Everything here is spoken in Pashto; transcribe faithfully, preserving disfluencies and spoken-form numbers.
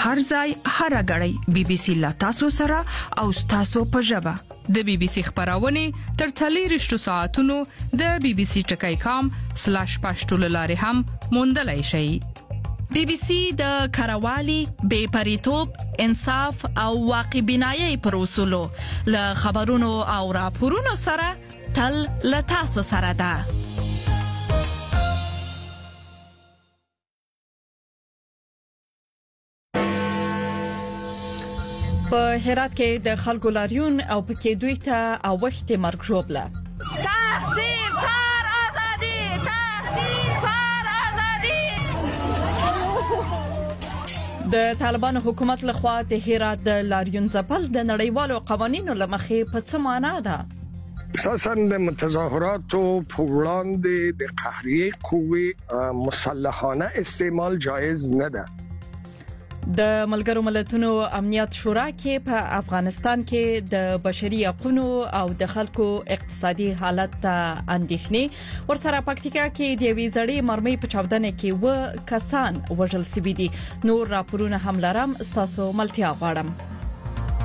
هر ځای هر غړی بي بي سي لا تاسو سره او تاسو په ژبه د بي بي سي خبرونه تر څلورشتو ساعتونو د بي بي سي ټکی کام سلاش پښتو لاره هم موندلای شئ. بي بي سي د کاروالي، بے پریتوب، انصاف او واقع بینایی پر اصولو له خبرونو او راپورونو سره تل له تاسو سره ده. په هرات کې د خلکو لاریون او پکې دوی ته او وخت مرګ ژوبله تحصیل پر ازادي، تحصیل پر ازادي. د طالبانو حکومت لخوا د هرات د لاریون ځپل د نړیوالو قوانینو لمخې په څه معنا ده؟ اساساً د متظاهراتو په وړاندې د قهري قوې مسلحانه استعمال جایز نه ده. د ملګرو ملتونو امنیت شورا کې په افغانستان کې د بشري حقوقو او د خلکو اقتصادي حالت ته اندېښنې ورسره پکتیکا کې د وی زړې مرمۍ په چاودنه کې و کسان وژل شوي دي. نور راپورونه هم لرم، تاسو ملتیا غواړم.